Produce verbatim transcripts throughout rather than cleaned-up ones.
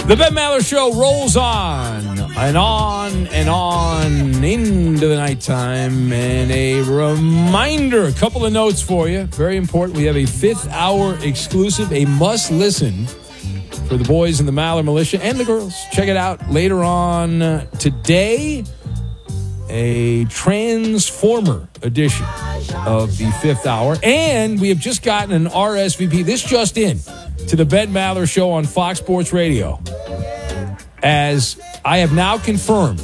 The Ben Maller Show rolls on and on and on into the nighttime. And a reminder, a couple of notes for you. Very important. We have a fifth hour exclusive, a must listen for the boys in the Maller Militia and the girls. Check it out later on today. A Transformer edition of the fifth hour. And we have just gotten an R S V P. This just in. To the Ben Maller Show on Fox Sports Radio, as I have now confirmed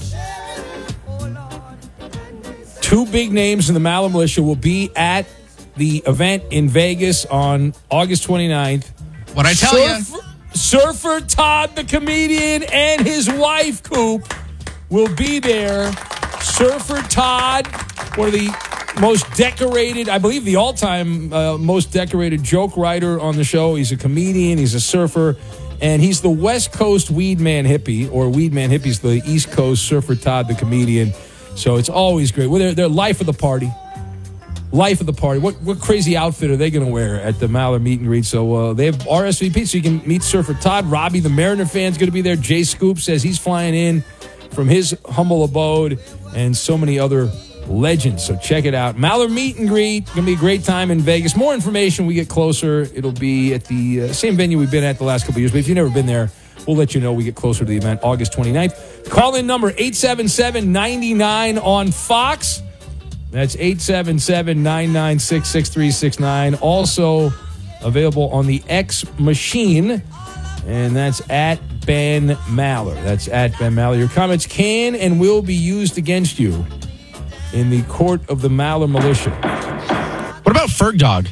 two big names in the Maller Militia will be at the event in Vegas on August twenty-ninth. What I tell Surfer, you? Surfer Todd, the comedian, and his wife, Coop, will be there. Surfer Todd, one of the most decorated, I believe the all-time uh, most decorated joke writer on the show. He's a comedian, he's a surfer, and he's the West Coast Weed Man Hippie, or Weed Man Hippie's the East Coast Surfer Todd, the comedian. So it's always great. Well, they're, they're life of the party. Life of the party. What what crazy outfit are they going to wear at the Maller meet and greet? So uh, they have R S V P, so you can meet Surfer Todd. Robbie, the Mariner fan's going to be there. Jay Scoop says he's flying in from his humble abode, and so many other legends. So check it out. Maller meet and greet. Going to be a great time in Vegas. More information we get closer. It'll be at the uh, same venue we've been at the last couple of years. But if you've never been there, we'll let you know we get closer to the event August twenty-ninth. Call in number eight seven seven, nine nine on Fox. That's eight seven seven, nine nine six, six three six nine. Also available on the X Machine. And that's at Ben Maller. That's at Ben Maller. Your comments can and will be used against you in the court of the Maller Militia. What about Ferg Dog?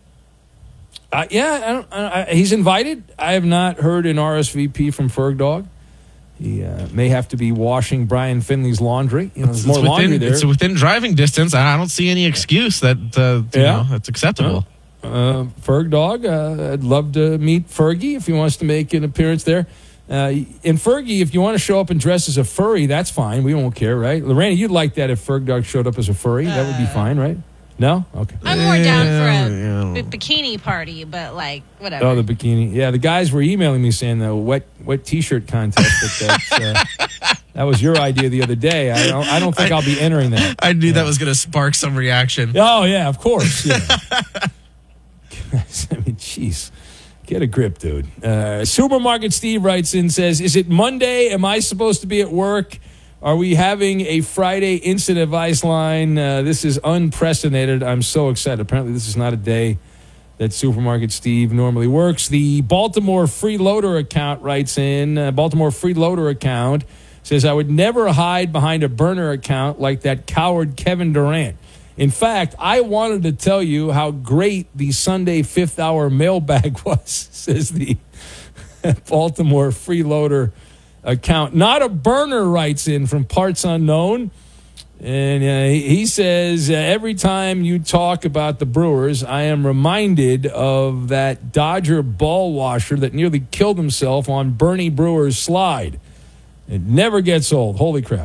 Uh, yeah, I don't, I, I, he's invited. I have not heard an R S V P from Ferg Dog. He uh, may have to be washing Brian Finley's laundry. You know, there's It's more within, laundry there. It's within driving distance. I don't see any excuse that uh, you Yeah. know, that's acceptable. Uh, Ferg Dog, uh, I'd love to meet Fergie if he wants to make an appearance there. Uh, and Fergie, if you want to show up and dress as a furry, that's fine. We won't care, right? Lorena, you'd like that if Ferg Dog showed up as a furry. That would be fine, right? No? Okay. I'm more down for a Yeah. b- bikini party, but like, whatever. Oh, the bikini. Yeah, the guys were emailing me saying the wet wet T-shirt contest. But that's, uh, that was your idea the other day. I don't, I don't think I, will be entering that. I knew yeah. that was going to spark some reaction. Oh, yeah, of course. Yeah. I mean, jeez. Get a grip, dude. Uh, Supermarket Steve writes in, says, is it Monday? Am I supposed to be at work? Are we having a Friday incident advice line? Uh, this is unprecedented. I'm so excited. Apparently, this is not a day that Supermarket Steve normally works. The Baltimore Freeloader account writes in, uh, Baltimore Freeloader account says, I would never hide behind a burner account like that coward Kevin Durant. In fact, I wanted to tell you how great the Sunday fifth hour mailbag was, says the Baltimore Freeloader account. Not a burner writes in from Parts Unknown. And uh, he says, uh, every time you talk about the Brewers, I am reminded of that Dodger ball washer that nearly killed himself on Bernie Brewer's slide. It never gets old. Holy crap.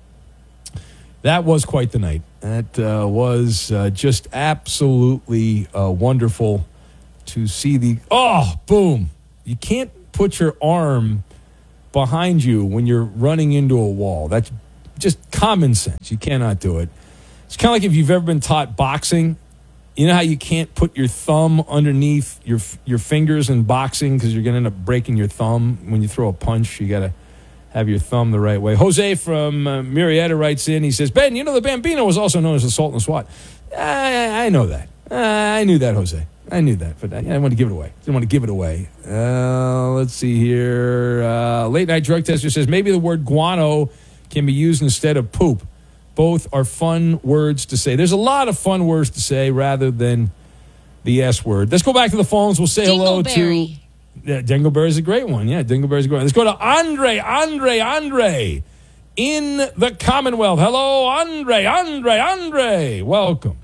That was quite the night. That uh, was uh, just absolutely uh, wonderful to see the... Oh, boom. You can't put your arm behind you when you're running into a wall. That's just common sense. You cannot do it. It's kind of like if you've ever been taught boxing. You know how you can't put your thumb underneath your your fingers in boxing because you're going to end up breaking your thumb when you throw a punch. You got to have your thumb the right way. Jose from uh, Murrieta writes in. He says, Ben, you know the Bambino was also known as the Sultan of SWAT. I, I know that. Uh, I knew that, Jose. I knew that, but I, I didn't want to give it away. Didn't want to give it away. Uh, let's see here. Uh, Late Night Drug Tester says, maybe the word guano can be used instead of poop. Both are fun words to say. There's a lot of fun words to say rather than the S word. Let's go back to the phones. We'll say hello to... Yeah, Dingleberry is a great one. Yeah, Dingleberry is a great one. Let's go to Andre, Andre, Andre in the Commonwealth. Hello, Andre, Andre, Andre. Welcome.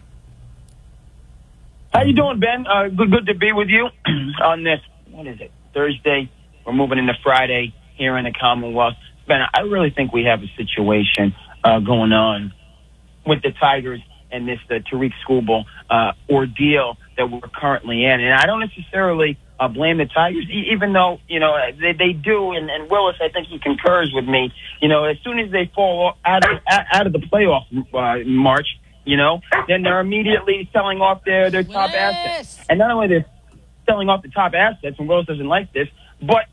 How you doing, Ben? Uh, good, good to be with you on this. What is it? Thursday. We're moving into Friday here in the Commonwealth. Ben, I really think we have a situation uh, going on with the Tigers and this the Tariq Skubal uh, ordeal that we're currently in. And I don't necessarily uh, blame the Tigers, e- even though, you know, they, they do, and, and Willis, I think he concurs with me, you know, as soon as they fall out of, out of the playoff uh, march, you know, then they're immediately selling off their, their top Willis. assets. And not only they're selling off the top assets, and Willis doesn't like this, but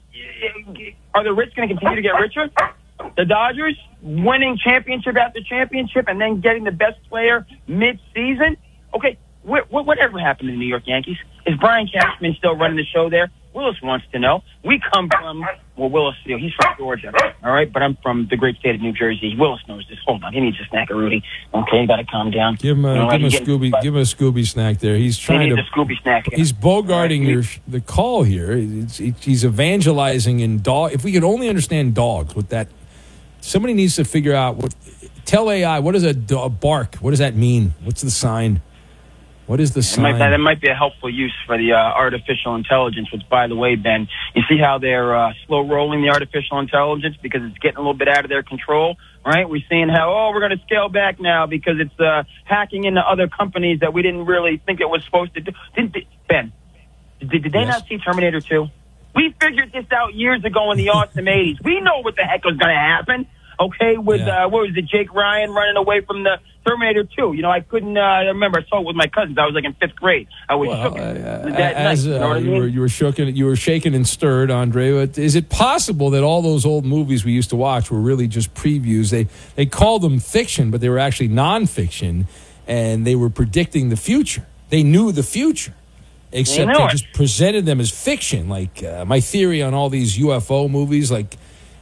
are the rich going to continue to get richer? The Dodgers winning championship after championship and then getting the best player mid-season? Okay, wh- wh- whatever happened to the New York Yankees? Is Brian Cashman still running the show there? Willis wants to know. We come from, well, Willis, you know, he's from Georgia, all right? But I'm from the great state of New Jersey. Willis knows this. Hold on, he needs a snack of Rudy. Okay, you got to calm down. Give him a, You know, give him a he's getting- Scooby. Give him a Scooby snack there. He's He trying needs to. a Scooby snack. He's bogarting All your right, the call here. It's, he's evangelizing in dog. If we could only understand dogs, what that somebody needs to figure out. What tell A I what is a, do- a bark? What does that mean? What's the sign? What is the It sign? might, that might be a helpful use for the uh, artificial intelligence, which, by the way, Ben, you see how they're uh, slow rolling the artificial intelligence because it's getting a little bit out of their control, right? We're seeing how, oh, we're going to scale back now because it's uh, hacking into other companies that we didn't really think it was supposed to do. Did, did, Ben, did, did they Yes. not see Terminator two? We figured this out years ago in the awesome eighties. We know what the heck was going to happen. Okay, with, Yeah. uh, what was it, Jake Ryan running away from the Terminator two. You know, I couldn't, uh, I remember I saw it with my cousins. I was like in fifth grade. I was Well, shook uh, that as night. You know uh, what I you mean? were you were shaken you were shaken and stirred, Andre. But is it possible that all those old movies we used to watch were really just previews? They they called them fiction, but they were actually nonfiction, and they were predicting the future. They knew the future, except knew they it. just presented them as fiction. Like uh, my theory on all these U F O movies, like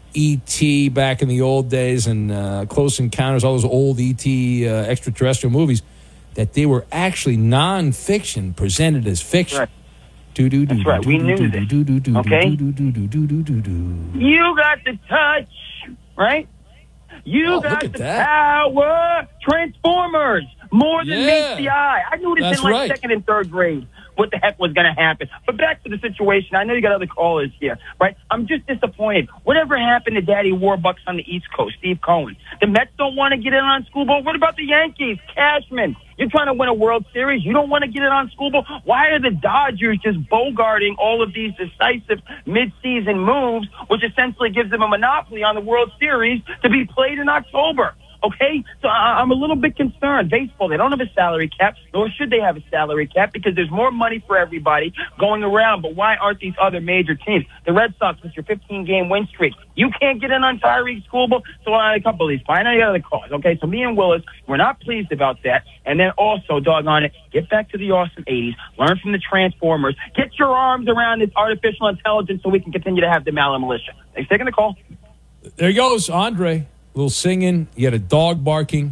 E T back in the old days and uh, Close Encounters, all those old E T uh, extraterrestrial movies, that they were actually nonfiction presented as fiction. Right. Do-do-do, That's right. We knew do-do-do, this. do-do-do, Okay? do-do-do-do-do-do-do-do. You got the touch, right? You Oh, got look at the that. power. Transformers. More than Yeah. meets the eye. I knew this That's in like right. second and third grade. What the heck was going to happen? But back to the situation. I know you got other callers here, right? I'm just disappointed. Whatever happened to Daddy Warbucks on the East Coast, Steve Cohen? The Mets don't want to get in on School Bowl. What about the Yankees? Cashman. You're trying to win a World Series. You don't want to get in on School Bowl. Why are the Dodgers just bogarting all of these decisive midseason moves, which essentially gives them a monopoly on the World Series to be played in October? Okay, so I- I'm a little bit concerned. Baseball, they don't have a salary cap, nor should they have a salary cap because there's more money for everybody going around. But why aren't these other major teams? The Red Sox with your fifteen-game win streak. You can't get in on Tyreek Schoolboy, so on a couple of these. Fine, I know you got other calls. Okay, so me and Willis, we're not pleased about that. And then also, doggone it, get back to the awesome eighties. Learn from the Transformers. Get your arms around this artificial intelligence so we can continue to have the Mallet Militia. Thanks for taking the call. There he goes, Andre. A little singing. You had a dog barking.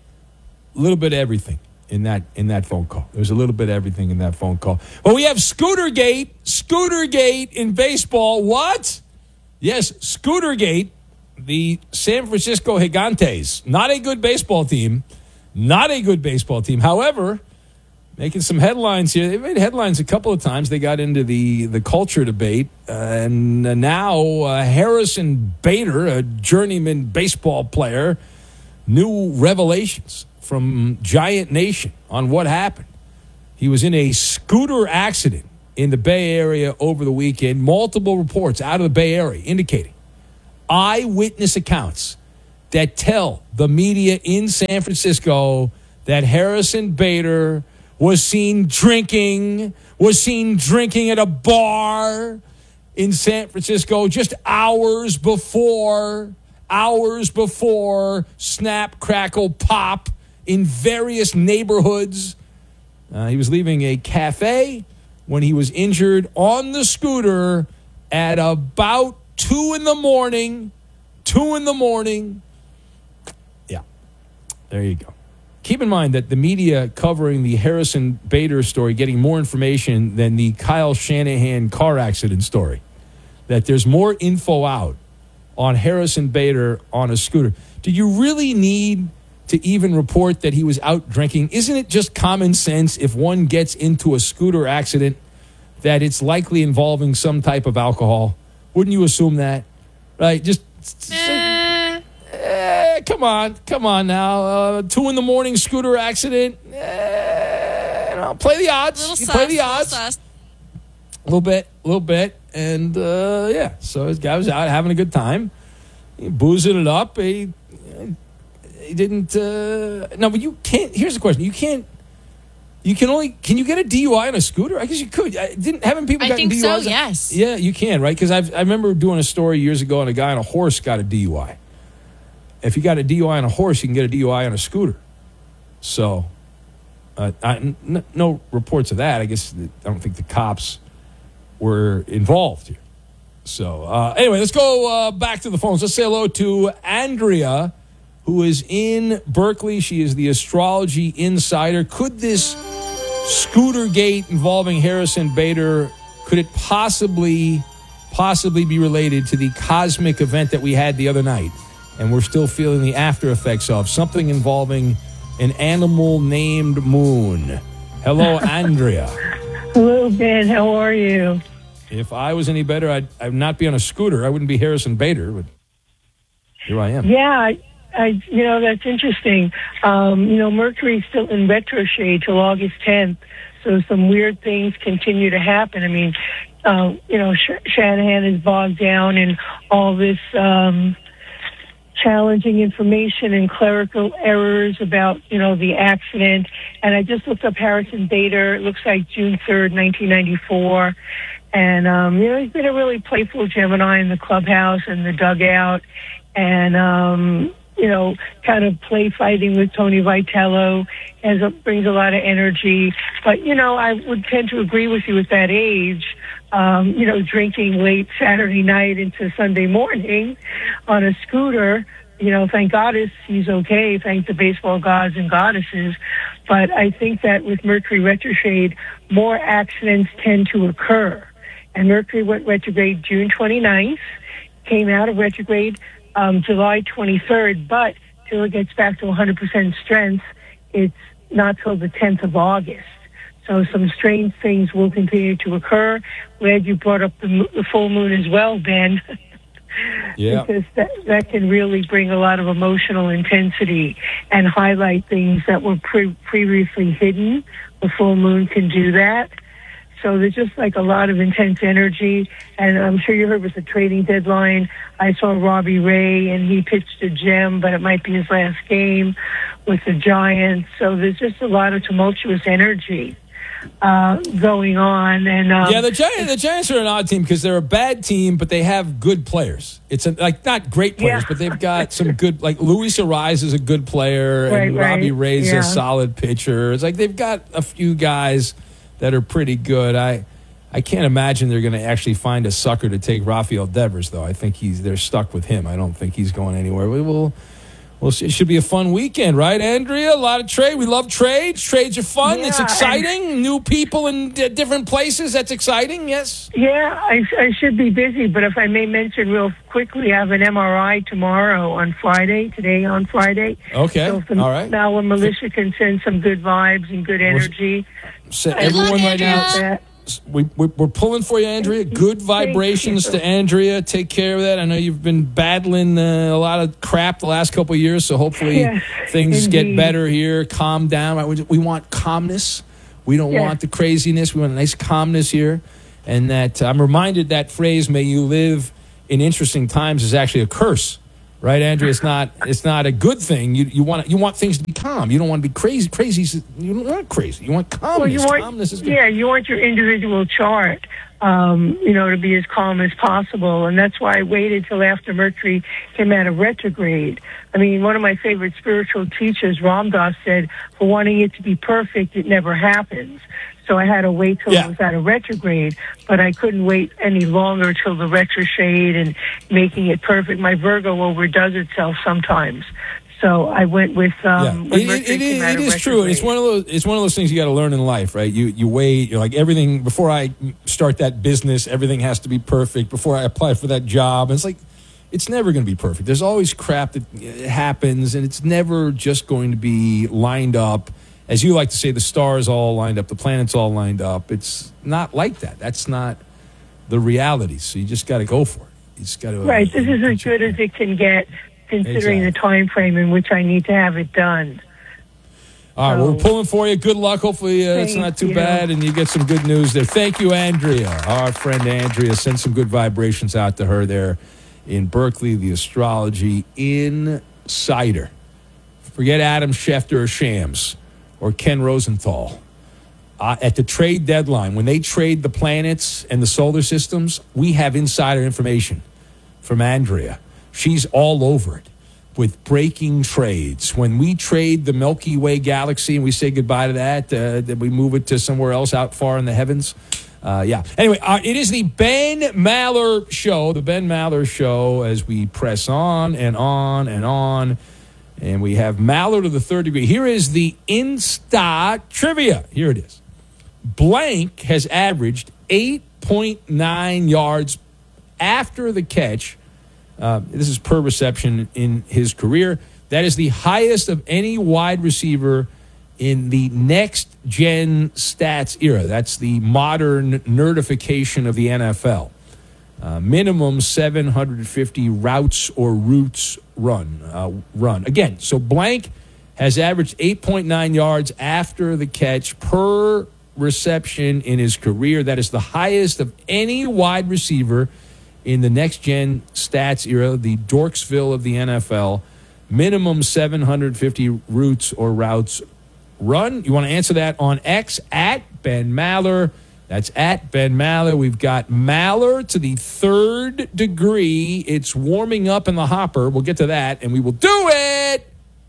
A little bit of everything in that in that phone call. There's a little bit of everything in that phone call. Well, we have Scootergate. Scootergate in baseball. What? Yes, Scootergate. The San Francisco Gigantes. Not a good baseball team. Not a good baseball team. However, making some headlines here. They made headlines a couple of times. They got into the, the culture debate. Uh, and uh, now uh, Harrison Bader, a journeyman baseball player, new revelations from Giant Nation on what happened. He was in a scooter accident in the Bay Area over the weekend. Multiple reports out of the Bay Area indicating eyewitness accounts that tell the media in San Francisco that Harrison Bader was seen drinking, was seen drinking at a bar in San Francisco just hours before, hours before Snap, Crackle, Pop in various neighborhoods. Uh, he was leaving a cafe when he was injured on the scooter at about two in the morning. Two in the morning. Yeah, there you go. Keep in mind that the media covering the Harrison Bader story getting more information than the Kyle Shanahan car accident story. That there's more info out on Harrison Bader on a scooter. Do you really need to even report that he was out drinking? Isn't it just common sense if one gets into a scooter accident that it's likely involving some type of alcohol? Wouldn't you assume that? Right? Just... Eh, come on, come on now. Uh, two in the morning scooter accident. Eh, you know, play the odds. Little You sus, play the little odds. sus. A little bit, a little bit. And, uh, yeah, so this guy was out having a good time. He boozing it up. He, he didn't, uh, no, but you can't, here's the question. You can't, you can only, can you get a D U I on a scooter? I guess you could. I didn't, haven't people I gotten think D U Is? so, yes. Yeah, you can, right? Because I remember doing a story years ago and a guy on a horse got a D U I. If you got a D U I on a horse, you can get a D U I on a scooter. So, uh, I, n- no reports of that. I guess I don't think the cops were involved here. So, uh, anyway, let's go uh, back to the phones. Let's say hello to Andrea, who is in Berkeley. She is the astrology insider. Could this scooter gate involving Harrison Bader, could it possibly, possibly be related to the cosmic event that we had the other night? And we're still feeling the after effects of something involving an animal named Moon. Hello, Andrea. Hello, Ben. How are you? If I was any better, I'd, I'd not be on a scooter. I wouldn't be Harrison Bader, but here I am. Yeah, I, I you know, that's interesting. Um, you know, Mercury's still in retrograde till August tenth, so some weird things continue to happen. I mean, uh, you know, Sh- Shanahan is bogged down in all this um, challenging information and clerical errors about, you know, the accident. And I just looked up Harrison Bader. It looks like June third, nineteen ninety-four. And, um, you know, he's been a really playful Gemini in the clubhouse and the dugout and, um, you know, kind of play fighting with Tony Vitello as a, brings a lot of energy. But, you know, I would tend to agree with you at that age, um, you know, drinking late Saturday night into Sunday morning on a scooter. You know, thank goddess he's okay. Thank the baseball gods and goddesses. But I think that with Mercury retrograde, more accidents tend to occur. And Mercury went retrograde June twenty-ninth, came out of retrograde um, July twenty-third, but till it gets back to one hundred percent strength, it's not till the tenth of August. So some strange things will continue to occur. Glad you brought up the, mo- the full moon as well, Ben. Yeah. Because that, that can really bring a lot of emotional intensity and highlight things that were pre- previously hidden. The full moon can do that. So there's just like a lot of intense energy. And I'm sure you heard with the trading deadline, I saw Robbie Ray and he pitched a gem, but it might be his last game with the Giants. So there's just a lot of tumultuous energy uh, going on. And um, yeah, the Giants, the Giants are an odd team because they're a bad team, but they have good players. It's a, like not great players, Yeah. but they've got some good. Like Luis Ariz is a good player, Right, and right. Robbie Ray's Yeah. a solid pitcher. It's like they've got a few guys that are pretty good. I I can't imagine they're going to actually find a sucker to take Rafael Devers, though. I think he's they're stuck with him. I don't think he's going anywhere. We will. Well, it should be a fun weekend, right, Andrea? A lot of trade. We love trades. Trades are fun. Yeah, it's exciting. New people in d- different places. That's exciting, yes? Yeah, I, I should be busy, but if I may mention real quickly, I have an M R I tomorrow on Friday, today on Friday. Okay, So if the all right. Malware Militia can send some good vibes and good energy. So I everyone luck, right now, Andrea. that. we, we, we're pulling for you, Andrea. Good vibrations Thank you. to Andrea. Take care of that. I know you've been battling uh, a lot of crap the last couple of years, so hopefully Yes, things get indeed. better here. Calm down. We, we want calmness. We don't Yes. want the craziness. We want a nice calmness here. And that I'm reminded that phrase, may you live in interesting times, is actually a curse. Right, Andrea? It's not. It's not a good thing. You you want you want things to be calm. You don't want to be crazy. Crazy. You don't want crazy. You want calmness. Well, you want, calmness is good. yeah, you want your individual chart, um, you know, to be as calm as possible. And that's why I waited till after Mercury came out of retrograde. I mean, one of my favorite spiritual teachers, Ram Dass, said, for wanting it to be perfect, it never happens. So I had to wait till Yeah. it was out of retrograde, but I couldn't wait any longer till the retrograde and making it perfect. My Virgo overdoes itself sometimes. So I went with um, Yeah, when it, Mercury it, it, came out it of is true. And it's one retrograde. of those. It's one of those things you got to learn in life, right? You you wait. You're like everything before I start that business. Everything has to be perfect before I apply for that job. And it's like it's never going to be perfect. There's always crap that uh, happens, and it's never just going to be lined up. As you like to say, the stars all lined up, the planets all lined up. It's not like that. That's not the reality. So you just got to go for it. You just got to. Right. This is as good as it can get, considering Exactly. the time frame in which I need to have it done. All right, So- well, we're pulling for you. Good luck. Hopefully uh, it's Thank not too you. bad and you get some good news there. Thank you, Andrea. Our friend Andrea. Send some good vibrations out to her there in Berkeley, the Astrology Insider. Forget Adam Schefter or Shams or Ken Rosenthal. Uh, at the trade deadline, when they trade the planets and the solar systems, we have insider information from Andrea. She's all over it with breaking trades. When we trade the Milky Way galaxy and we say goodbye to that, uh, then we move it to somewhere else out far in the heavens. Uh, yeah. Anyway, uh, it is the Ben Maller Show, the Ben Maller Show, as we press on and on and on. And we have Maller to the third degree. Here is the Insta trivia. Here it is. Blank has averaged eight point nine yards after the catch. Uh, this is per reception in his career. That is the highest of any wide receiver in the next-gen stats era. That's the modern nerdification of the N F L. Uh, minimum seven hundred fifty routes or routes run. Uh, run. Again, so Blank has averaged eight point nine yards after the catch per reception in his career. That is the highest of any wide receiver in the next-gen stats era, the Dorksville of the N F L. Minimum seven hundred fifty routes or routes run. You want to answer that on X at Ben Maller. That's at Ben Maller. We've got Maller to the third degree. It's warming up in the hopper. We'll get to that, and we will do it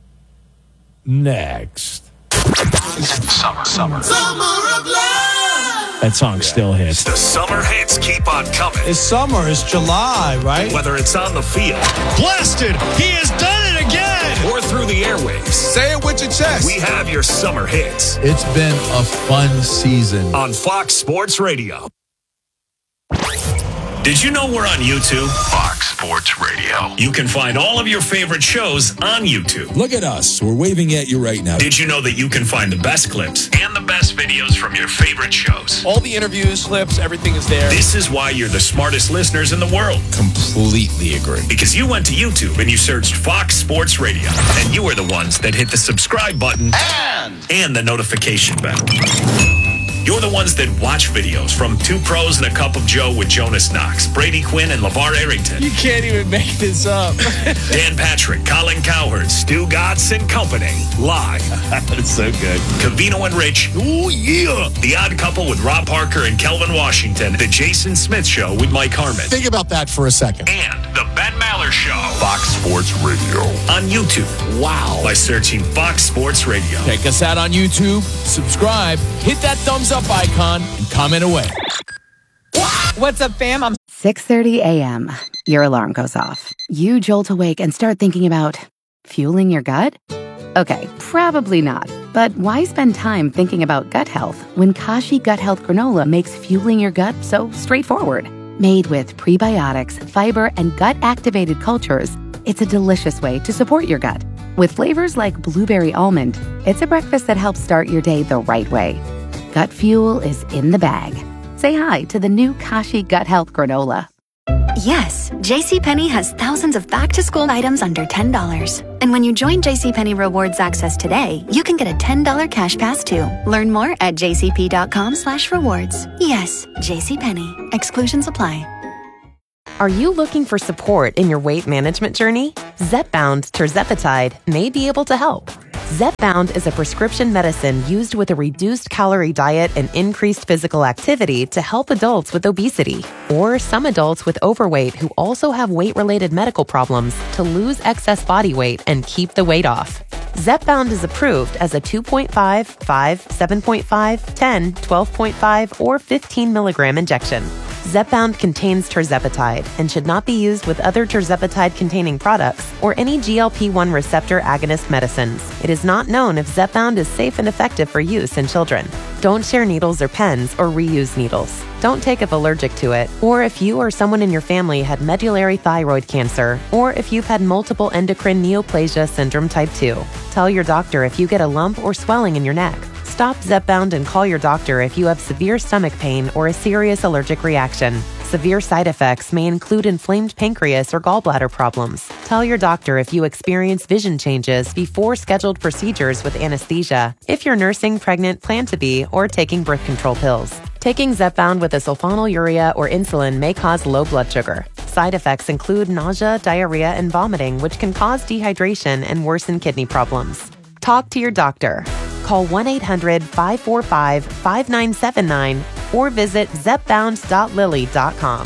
next. Summer, summer. Summer of love. That song still hits. The summer hits keep on coming. It's summer. It's July, right? Whether it's on the field. Blasted. He has done it again. Or through the airwaves. Say it with your chest. We have your summer hits. It's been a fun season. On Fox Sports Radio. Did you know we're on YouTube? Fox Sports Radio. You can find all of your favorite shows on YouTube. Look at us. We're waving at you right now. Did you know that you can find the best clips and the best videos from your favorite shows? All the interviews, clips, everything is there. This is why you're the smartest listeners in the world. Completely agree. Because you went to YouTube and you searched Fox Sports Radio. And you were the ones that hit the subscribe button and, and the notification bell. You're the ones that watch videos from Two Pros and a Cup of Joe with Jonas Knox, Brady Quinn, and LeVar Arrington. You can't even make this up. Dan Patrick, Colin Cowherd, Stu Gatz, and company. Live. That's so good. Cavino and Rich. Ooh, yeah. The Odd Couple with Rob Parker and Kelvin Washington. The Jason Smith Show with Mike Harmon. Think about that for a second. And the Ben Maller Show. Fox Sports Radio. On YouTube. Wow. By searching Fox Sports Radio. Check us out on YouTube. Subscribe. Hit that thumbs up icon and comment away. What's up, fam? I'm six thirty a.m. Your alarm goes off. You jolt awake and start thinking about fueling your gut? Okay, probably not. But why spend time thinking about gut health when Kashi Gut Health Granola makes fueling your gut so straightforward? Made with prebiotics, fiber, and gut-activated cultures, it's a delicious way to support your gut. With flavors like blueberry almond, it's a breakfast that helps start your day the right way. Gut fuel is in the bag. Say hi to the new Kashi Gut Health Granola. Yes, JCPenney has thousands of back-to-school items under ten dollars. And when you join JCPenney Rewards Access today, you can get a ten dollars cash pass too. Learn more at jcp.com slash rewards. Yes, JCPenney. Exclusions apply. Are you looking for support in your weight management journey? Zepbound tirzepatide may be able to help. Zepbound is a prescription medicine used with a reduced calorie diet and increased physical activity to help adults with obesity or some adults with overweight who also have weight-related medical problems to lose excess body weight and keep the weight off. Zepbound is approved as a two point five, five, seven point five, ten, twelve point five, or fifteen milligram injection. Zepbound contains tirzepatide and should not be used with other tirzepatide-containing products or any G L P one receptor agonist medicines. It is not known if Zepbound is safe and effective for use in children. Don't share needles or pens or reuse needles. Don't take if allergic to it, or if you or someone in your family had medullary thyroid cancer, or if you've had multiple endocrine neoplasia syndrome type two. Tell your doctor if you get a lump or swelling in your neck. Stop Zepbound and call your doctor if you have severe stomach pain or a serious allergic reaction. Severe side effects may include inflamed pancreas or gallbladder problems. Tell your doctor if you experience vision changes before scheduled procedures with anesthesia, if you're nursing, pregnant, plan to be, or taking birth control pills. Taking Zepbound with a sulfonylurea or insulin may cause low blood sugar. Side effects include nausea, diarrhea, and vomiting, which can cause dehydration and worsen kidney problems. Talk to your doctor. Call one eight hundred five four five five nine seven nine or visit zepbound dot lilly dot com.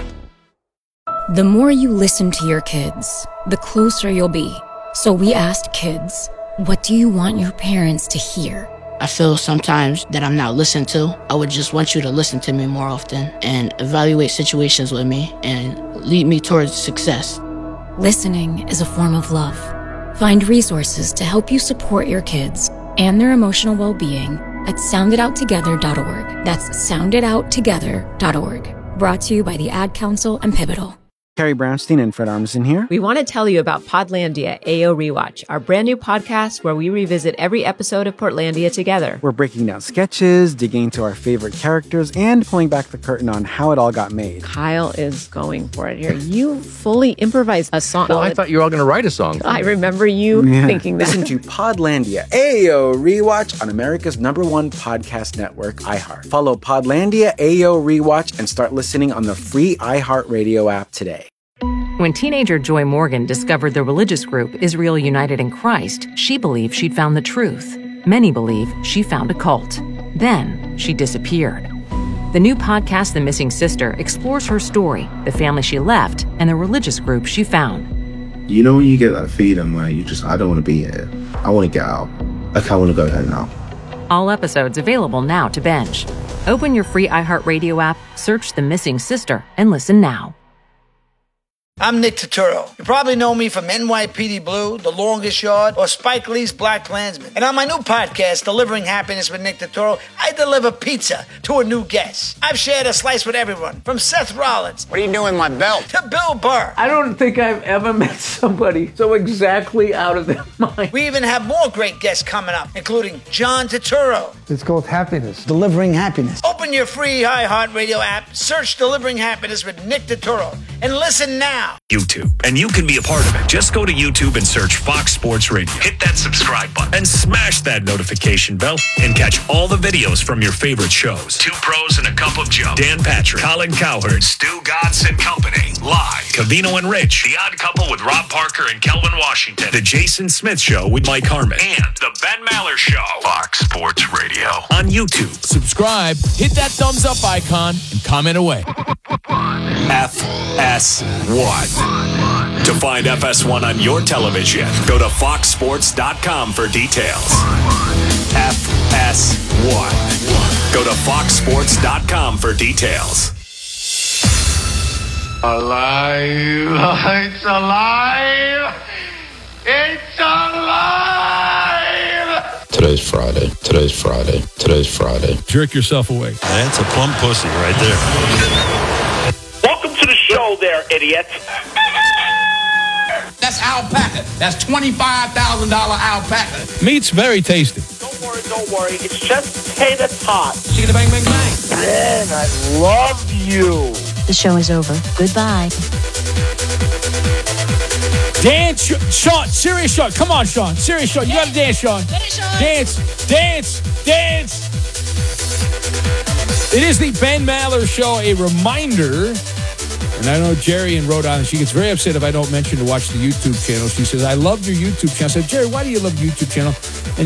The more you listen to your kids, the closer you'll be. So we asked kids, what do you want your parents to hear? I feel sometimes that I'm not listened to. I would just want you to listen to me more often and evaluate situations with me and lead me towards success. Listening is a form of love. Find resources to help you support your kids and their emotional well-being at sound it out together dot org. That's sound it out together dot org. Brought to you by the Ad Council and Pivotal. Carrie Brownstein and Fred Armisen here. We want to tell you about Podlandia A O Rewatch, our brand new podcast where we revisit every episode of Portlandia together. We're breaking down sketches, digging into our favorite characters, and pulling back the curtain on how it all got made. Kyle is going for it here. You fully improvised a song. Well, I thought you were all going to write a song. I remember you yeah. thinking that. Listen to Podlandia A O Rewatch on America's number one podcast network, iHeart. Follow Podlandia A O Rewatch and start listening on the free iHeartRadio app today. When teenager Joy Morgan discovered the religious group Israel United in Christ, she believed she'd found the truth. Many believe she found a cult. Then she disappeared. The new podcast, The Missing Sister, explores her story, the family she left, and the religious group she found. You know when you get that feeling where you just, I don't want to be here. I want to get out. Like, I want to go there now. All episodes available now to binge. Open your free iHeartRadio app, search The Missing Sister, and listen now. I'm Nick Turturro. You probably know me from N Y P D Blue, The Longest Yard, or Spike Lee's Black Klansman. And on my new podcast, Delivering Happiness with Nick Turturro, I deliver pizza to a new guest. I've shared a slice with everyone, from Seth Rollins. What are you doing with my belt? To Bill Burr. I don't think I've ever met somebody so exactly out of their mind. We even have more great guests coming up, including John Turturro. It's called Happiness. Delivering Happiness. Open your free iHeartRadio app, search Delivering Happiness with Nick Turturro, and listen now. YouTube, and you can be a part of it. Just go to YouTube and search Fox Sports Radio. Hit that subscribe button and smash that notification bell and catch all the videos from your favorite shows. Two Pros and a Cup of Joe, Dan Patrick, Colin Cowherd, Stu Gatz and Company, live. Covino and Rich, The Odd Couple with Rob Parker and Kelvin Washington, The Jason Smith Show with Mike Harmon, and The Ben Maller Show. Fox Sports Radio on YouTube. Subscribe, hit that thumbs up icon, and comment away. F S one. To find F S one on your television, go to fox sports dot com for details. F S one. Go to fox sports dot com for details. Alive! It's alive! It's alive! Today's Friday. Today's Friday. Today's Friday. Jerk yourself away. That's a plump pussy right there. Welcome to the show there, idiot. That's alpaca. That's twenty-five thousand dollars alpaca. Meat's very tasty. Don't worry, don't worry. It's just potato tot. Chicken bang, bang, bang. Man, I love you. The show is over. Goodbye. Dance, Sean. Serious, Sean. Come on, Sean. Serious, Sean. You got to dance, Sean. Dance, dance, dance. It is the Ben Maller Show. A reminder, and I know Jerry in Rhode Island, she gets very upset if I don't mention to watch the YouTube channel. She says, I love your YouTube channel. I said, Jerry, why do you love the YouTube channel? And